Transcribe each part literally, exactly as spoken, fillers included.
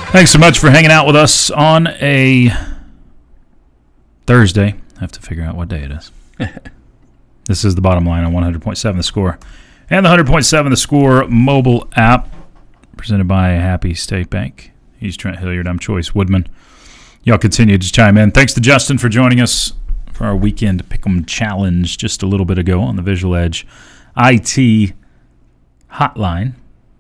Thanks so much for hanging out with us on a Thursday. I have to figure out what day it is. This is The Bottom Line on one hundred point seven The Score and the one hundred point seven The Score mobile app, presented by Happy State Bank. He's Trent Hilliard. I'm Choice Woodman. Y'all continue to chime in. Thanks to Justin for joining us for our weekend Pick'em Challenge just a little bit ago on the Visual Edge I T hotline.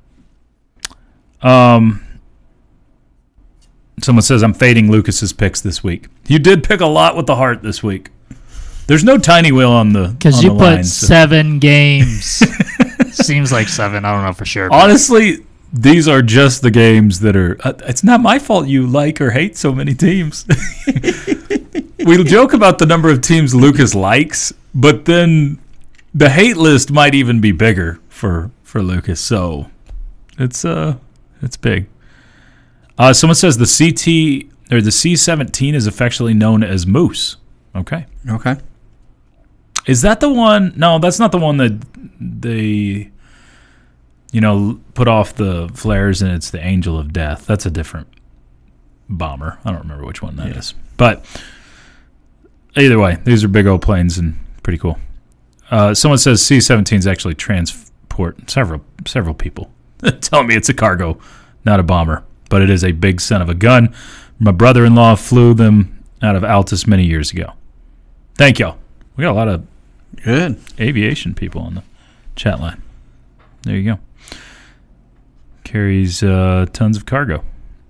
Um... Someone says, I'm fading Lucas's picks this week. You did pick a lot with the heart this week. There's no tiny wheel on the Because you the put line, so. seven games. Seems like seven. I don't know for sure. But. Honestly, these are just the games that are... Uh, it's not my fault you like or hate so many teams. We joke about the number of teams Lucas likes, but then the hate list might even be bigger for, for Lucas. So it's uh, it's big. Uh, someone says the C T or the C seventeen is affectionately known as Moose. Okay. Okay. Is that the one? No, that's not the one that they, you know, put off the flares and it's the Angel of Death. That's a different bomber. I don't remember which one that yeah. is. But either way, these are big old planes and pretty cool. Uh, someone says C seventeens actually transport several several people. Tell me it's a cargo, not a bomber. But it is a big son of a gun. My brother-in-law flew them out of Altus many years ago. Thank y'all. We got a lot of good aviation people on the chat line. There you go. Carries uh, tons of cargo.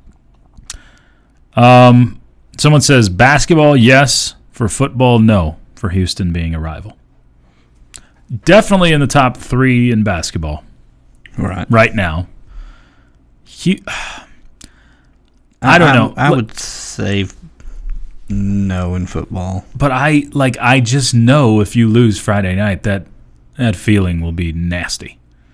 Um, someone says basketball, yes. For football, no. For Houston being a rival. Definitely in the top three in basketball. Right. Right now. He... I don't know. I, I would say no in football. But I like I just know if you lose Friday night that that feeling will be nasty.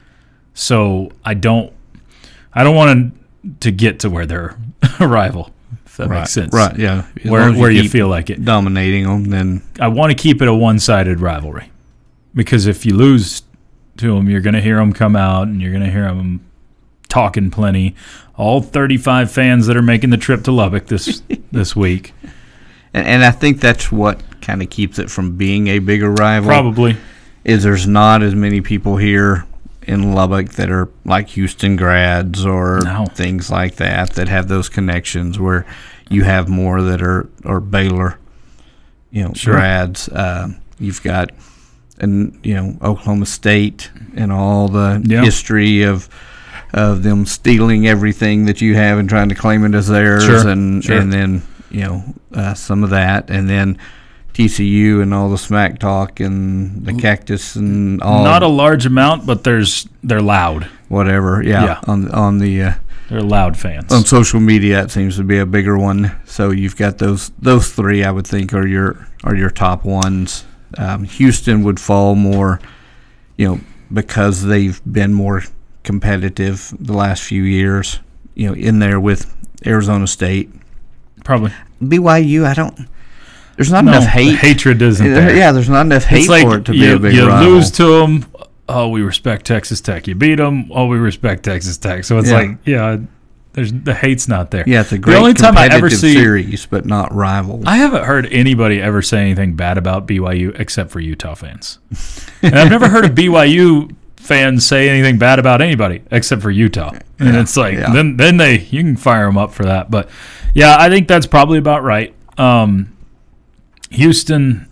So I don't I don't want to get to where they're a rival, if that right, makes sense. Right, yeah. As where you, where you feel like it. Dominating them, then I want to keep it a one-sided rivalry. Because if you lose to them, you're going to hear them come out and you're going to hear them talking plenty. All thirty-five fans that are making the trip to Lubbock this this week. And, and I think that's what kind of keeps it from being a bigger rival. Probably. Is there's not as many people here in Lubbock that are like Houston grads or no. things like that that have those connections where you have more that are, are Baylor, you know, sure. grads. Uh, you've got, and you know, Oklahoma State and all the yeah. history of of them stealing everything that you have and trying to claim it as theirs, sure, and sure. and then you know uh, some of that, and then T C U and all the smack talk and the cactus and all. Not a large amount, but there's they're loud. Whatever, yeah. yeah. On on the uh, they're loud fans on social media. It seems to be a bigger one. So you've got those those three. I would think are your are your top ones. Um, Houston would fall more, you know, because they've been more competitive the last few years, you know, in there with Arizona State. Probably. B Y U, I don't, there's not no, enough hate. The hatred isn't there. Yeah, there's not enough hate like for it to you, be a big you rival. You lose to them, oh, we respect Texas Tech. You beat them, oh, we respect Texas Tech. So it's yeah. like, yeah, there's the hate's not there. Yeah, it's a great the only time I ever see, series, but not rivals. I haven't heard anybody ever say anything bad about B Y U except for Utah fans. And I've never heard a B Y U fans say anything bad about anybody except for Utah, and yeah, it's like yeah. then then they you can fire them up for that. But yeah, I think that's probably about right. Um, Houston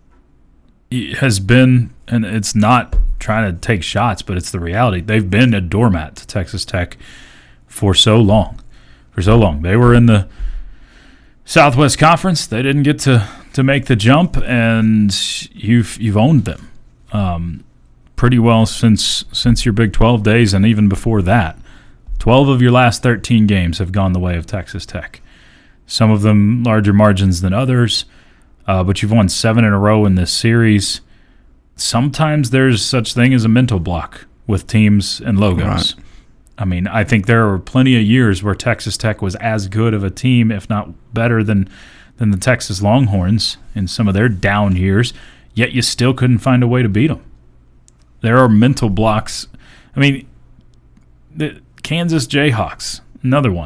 has been, and it's not trying to take shots, but it's the reality. They've been a doormat to Texas Tech for so long, for so long. They were in the Southwest Conference. They didn't get to to make the jump, and you've you've owned them. Um, pretty well since since your Big twelve days, and even before that. twelve of your last thirteen games have gone the way of Texas Tech. Some of them larger margins than others, uh, but you've won seven in a row in this series. Sometimes there's such thing as a mental block with teams and logos. Right. I mean, I think there were plenty of years where Texas Tech was as good of a team, if not better, than than the Texas Longhorns in some of their down years, yet you still couldn't find a way to beat them. There are mental blocks. I mean, the Kansas Jayhawks, another one.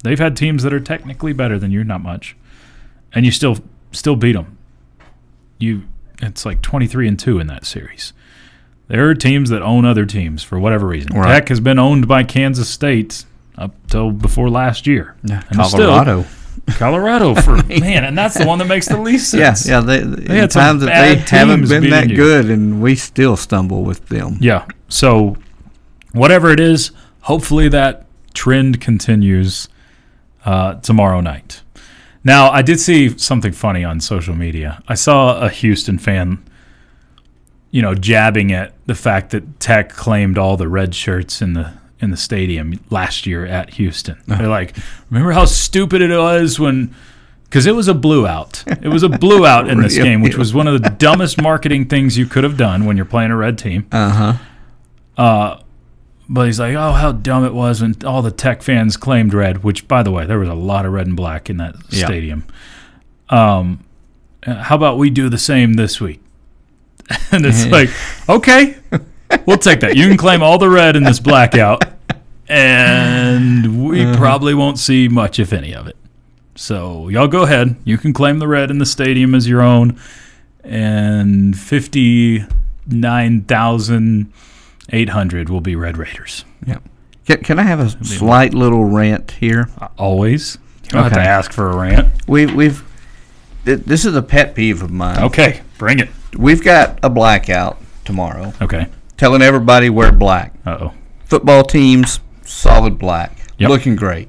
They've had teams that are technically better than you, not much, and you still still beat them. You, it's like twenty-three and two in that series. There are teams that own other teams for whatever reason. Right. Tech has been owned by Kansas State up till before last year. Yeah, And Colorado. Still, Colorado for man, and that's the one that makes the least Yeah, sense. yeah. They, They in had some times that they bad haven't teams been that beating you. good, and we still stumble with them. Yeah. So whatever it is, hopefully that trend continues uh, tomorrow night. Now, I did see something funny on social media. I saw a Houston fan, you know, jabbing at the fact that Tech claimed all the red shirts in the in the stadium last year at Houston. They're like, remember how stupid it was when, because it was a blue out. It was a blue out in this Real game, which deal. was one of the dumbest marketing things you could have done when you're playing a red team. Uh huh. Uh, but he's like, oh, how dumb it was when all the Tech fans claimed red, which, by the way, there was a lot of red and black in that Yeah. stadium. Um, uh, how about we do the same this week? And it's like, okay, we'll take that. You can claim all the red in this blackout, and we Uh-huh. probably won't see much, if any, of it. So y'all go ahead. You can claim the red in the stadium as your own, and fifty-nine thousand eight hundred will be Red Raiders. Yeah. Can, can I have a slight little rant here? Uh, Always. You don't have Okay. to ask for a rant. We, we've. th- This is a pet peeve of mine. Okay, bring it. We've got a blackout tomorrow, Okay. telling everybody wear black. Uh-oh. Football teams, solid black, Yep. looking great.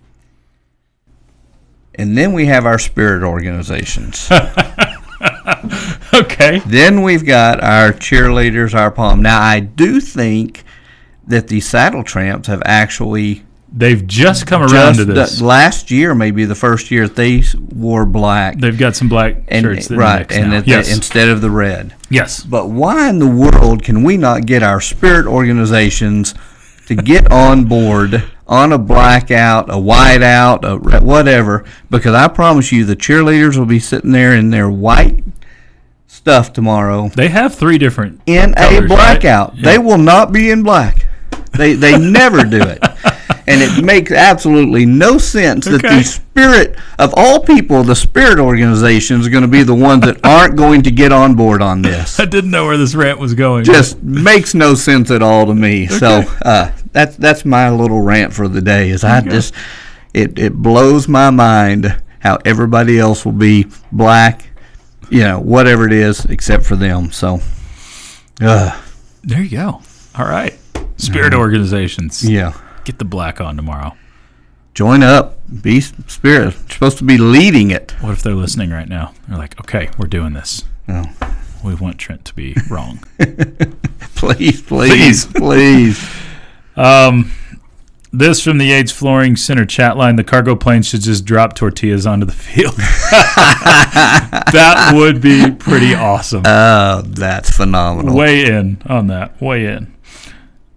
And then we have our spirit organizations. Okay. Then we've got our cheerleaders, our pom. Now, I do think that the Saddle Tramps have actually They've just come around just to this. the- last year, maybe the first year, they s- wore black. They've got some black and, shirts that right, mix and now. that they- yes. instead of the red. yes. But why in the world can we not get our spirit organizations to get on board on a blackout, a whiteout, a re- whatever? Because I promise you, the cheerleaders will be sitting there in their white stuff tomorrow They have three different in colors, a right? blackout. Yeah. They will not be in black. They they never do it. And it makes absolutely no sense that Okay. the spirit of all people, the spirit organizations, are going to be the ones that aren't going to get on board on this. I didn't know where this rant was going. Just makes no sense at all to me. So uh, that's that's my little rant for the day. Is I just it it blows my mind how everybody else will be black, you know, whatever it is, except for them. So, uh, There you go. All right. Spirit organizations. yeah. Get the black on tomorrow. Join up. Be spirit. You're supposed to be leading it. What if they're listening right now? They're like, okay, we're doing this. Oh. We want Trent to be wrong. Please, Please. please, please. Um, this from the Yates Flooring Center chat line: the cargo plane should just drop tortillas onto the field. That would be pretty awesome. Oh, that's phenomenal. Weigh in on that. Weigh in.